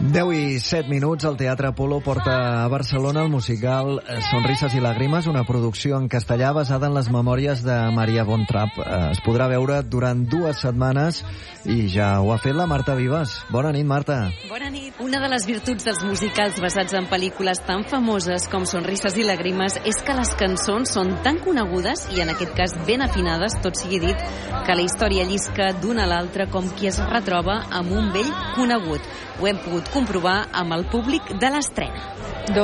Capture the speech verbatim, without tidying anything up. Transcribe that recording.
deu i set minuts, el Teatre Apolo porta a Barcelona el musical Sonrises i Làgrimes, una producció en castellà basada en les memòries de Maria von Trapp. Es podrà veure durant dues setmanes i ja ho ha fet la Marta Vives. Bona nit, Marta. Bona nit. Una de les virtuts dels musicals basats en pel·lícules tan famoses com Sonrises i Làgrimes és que les cançons són tan conegudes i en aquest cas ben afinades, tot sigui dit, que la història llisca d'una a l'altra com qui es retroba amb un vell conegut. Ho hem pogut comprovar amb el públic de l'estrena.